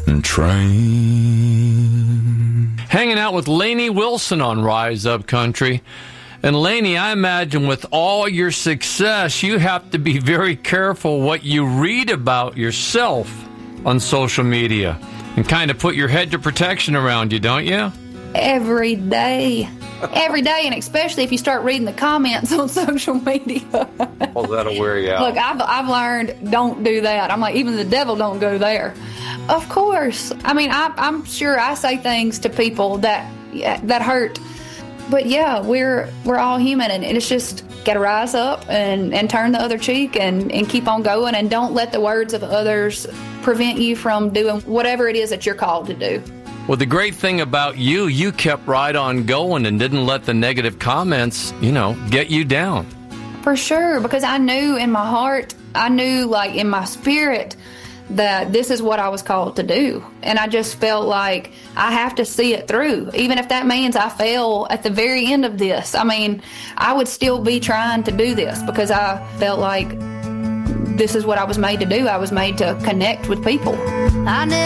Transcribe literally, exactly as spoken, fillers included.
train. Hanging out with Lainey Wilson on Rise Up Country. And Lainey, I imagine with all your success, you have to be very careful what you read about yourself on social media and kind of put your head to protection around you, don't you? Every day. Every day, and especially if you start reading the comments on social media. Oh, that'll wear you out. Look, I've, I've learned don't do that. I'm like, even the devil don't go there. Of course. I mean, I, I'm sure I say things to people that that hurt. But yeah, we're we're all human, and it's just got to rise up and, and turn the other cheek and, and keep on going, and don't let the words of others prevent you from doing whatever it is that you're called to do. Well, the great thing about you, you kept right on going and didn't let the negative comments, you know, get you down. For sure, because I knew in my heart, I knew like in my spirit that this is what I was called to do. And I just felt like I have to see it through. Even if that means I fail at the very end of this. I mean, I would still be trying to do this because I felt like this is what I was made to do. I was made to connect with people. I